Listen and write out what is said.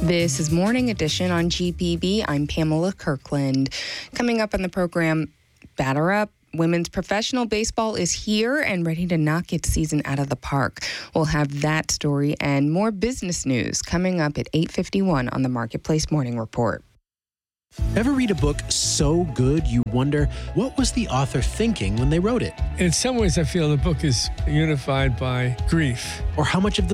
This is Morning Edition on GPB. I'm Pamela Kirkland. Coming up on the program, batter up. Women's professional baseball is here and ready to knock its season out of the park. We'll have that story and more business news coming up at 8:51 on the Marketplace Morning Report. Ever read a book so good you wonder, what was the author thinking when they wrote it? In some ways, I feel the book is unified by grief. Or how much of the